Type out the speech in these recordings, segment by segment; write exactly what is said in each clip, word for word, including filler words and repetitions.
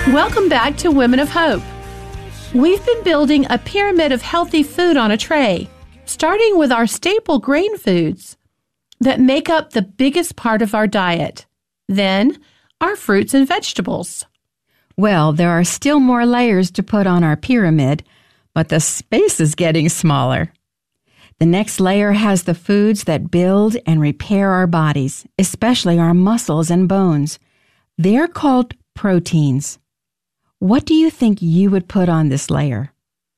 Welcome back to Women of Hope. We've been building a pyramid of healthy food on a tray, starting with our staple grain foods that make up the biggest part of our diet. Then, our fruits and vegetables. Well, there are still more layers to put on our pyramid, but the space is getting smaller. The next layer has the foods that build and repair our bodies, especially our muscles and bones. They're called proteins. What do you think you would put on this layer?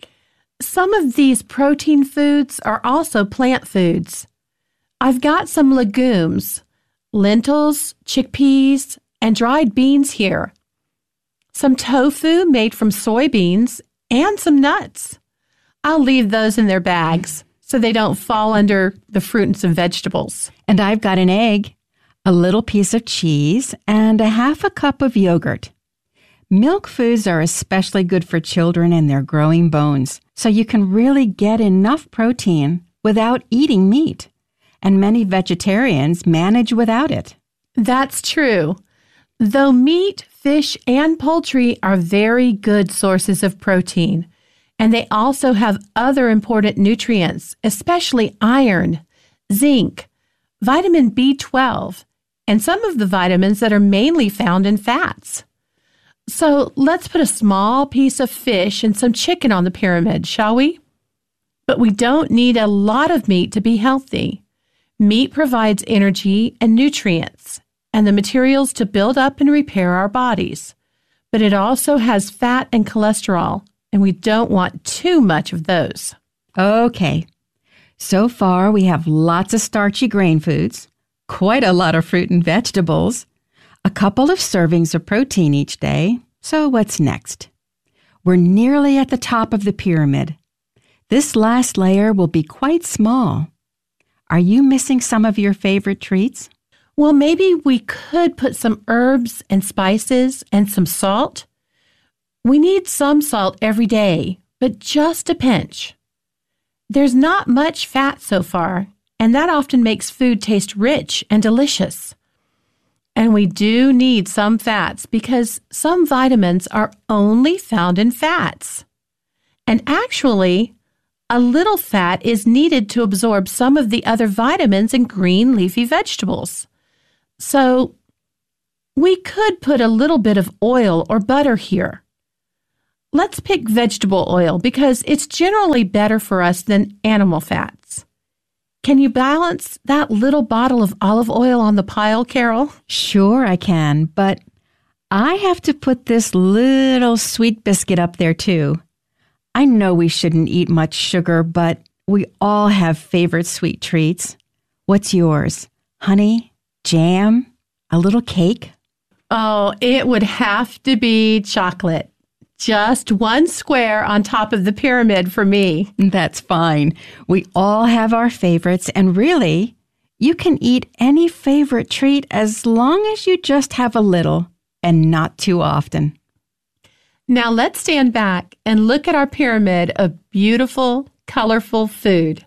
Some of these protein foods are also plant foods. I've got some legumes, lentils, chickpeas, and dried beans here. Some tofu made from soybeans, and some nuts. I'll leave those in their bags so they don't fall under the fruits and vegetables. And I've got an egg, a little piece of cheese, and a half a cup of yogurt. Milk foods are especially good for children and their growing bones, so you can really get enough protein without eating meat. And many vegetarians manage without it. That's true. Though meat, fish, and poultry are very good sources of protein, and they also have other important nutrients, especially iron, zinc, vitamin B twelve, and some of the vitamins that are mainly found in fats. So let's put a small piece of fish and some chicken on the pyramid, shall we? But we don't need a lot of meat to be healthy. Meat provides energy and nutrients and the materials to build up and repair our bodies. But it also has fat and cholesterol, and we don't want too much of those. Okay. So far, we have lots of starchy grain foods, quite a lot of fruit and vegetables, a couple of servings of protein each day. So what's next? We're nearly at the top of the pyramid. This last layer will be quite small. Are you missing some of your favorite treats? Well, maybe we could put some herbs and spices and some salt. We need some salt every day, but just a pinch. There's not much fat so far, and that often makes food taste rich and delicious. And we do need some fats because some vitamins are only found in fats. And actually, a little fat is needed to absorb some of the other vitamins in green leafy vegetables. So, we could put a little bit of oil or butter here. Let's pick vegetable oil because it's generally better for us than animal fats. Can you balance that little bottle of olive oil on the pile, Carol? Sure, I can, but I have to put this little sweet biscuit up there too. I know we shouldn't eat much sugar, but we all have favorite sweet treats. What's yours? Honey? Jam? A little cake? Oh, it would have to be chocolate. Just one square on top of the pyramid for me. That's fine. We all have our favorites, and really, you can eat any favorite treat as long as you just have a little and not too often. Now let's stand back and look at our pyramid of beautiful, colorful food.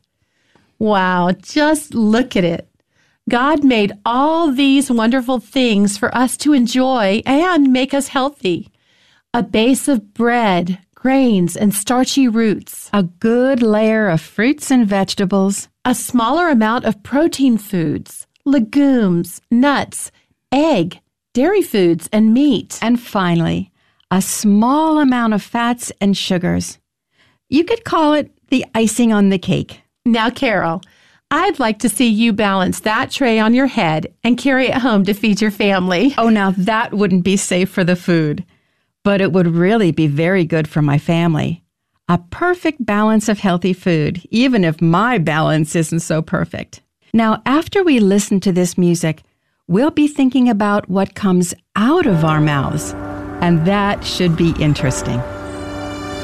Wow, just look at it. God made all these wonderful things for us to enjoy and make us healthy. A base of bread, grains, and starchy roots. A good layer of fruits and vegetables. A smaller amount of protein foods, legumes, nuts, egg, dairy foods, and meat. And finally, a small amount of fats and sugars. You could call it the icing on the cake. Now, Carol, I'd like to see you balance that tray on your head and carry it home to feed your family. Oh, now that wouldn't be safe for the food. But it would really be very good for my family. A perfect balance of healthy food, even if my balance isn't so perfect. Now, after we listen to this music, we'll be thinking about what comes out of our mouths, and that should be interesting.